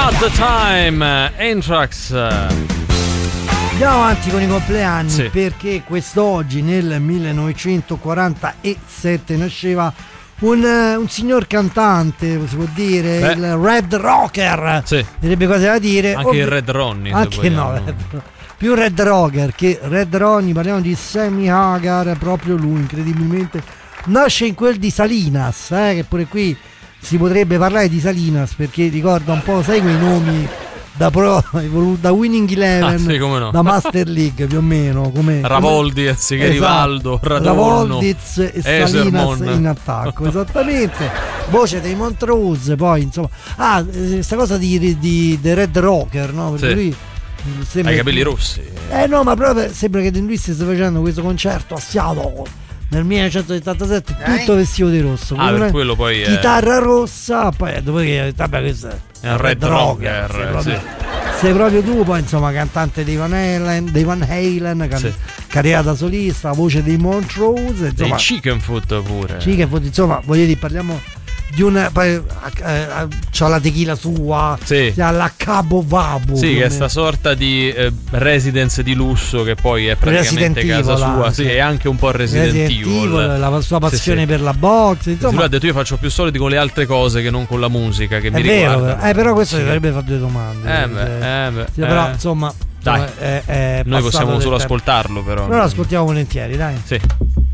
At the Time, Anthrax. Andiamo avanti con i compleanni, sì, perché quest'oggi nel 1947 nasceva un signor cantante, si può dire, il Red Rocker, sì, direbbe cose da dire. Anche il Red Ronnie, anche no, più Red Rocker che Red Ronnie. Parliamo di Sammy Hagar, proprio lui, incredibilmente nasce in quel di Salinas, che pure qui si potrebbe parlare di Salinas, perché ricorda un po', sai, quei nomi da Winning Eleven, sì, come no, da Master League più o meno, come Ravoldi anziché Rivaldo, Ravoldiz e Salinas in attacco, esattamente, voce dei Montrose. Poi insomma, questa cosa di Red Rocker, no? Perché lui ha i capelli rossi. No, ma proprio sembra che lui stia facendo questo concerto a Seattle nel 1977, tutto vestito di rosso, per quello poi chitarra rossa, poi dopo che vabbè, questo è un Red Rocker, sei proprio tu. Poi insomma, cantante dei Van Halen, sì, carriera da solista, voce dei Montrose, insomma, dei Chicken Foot pure. Insomma, voglio dire, parliamo di poi c'ha la tequila sua, sì, la Cabo Wabo, sì, che è sta sorta di residence di lusso che poi è praticamente casa sua, anche. Sì, e anche un po' Resident Evil, la sua passione, sì, per la box, insomma. Lui ha detto: io faccio più soldi con le altre cose che non con la musica, che mi riguarda. Però questo ti dovrebbe fare due domande. Però insomma, dai, noi possiamo solo ascoltarlo, però lo ascoltiamo volentieri, dai. Sì.